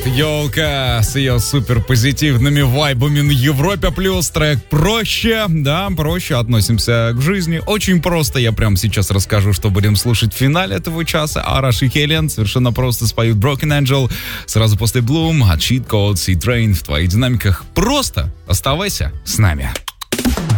Елка с ее суперпозитивными вайбами на Европе плюс. Трек проще, да, проще относимся к жизни. Очень просто, я прямо сейчас расскажу, что будем слушать в финале этого часа. Араш и Хелен совершенно просто споют Broken Angel. Сразу после Bloom, от Cheat Code, C-Train в твоих динамиках. Просто оставайся с нами.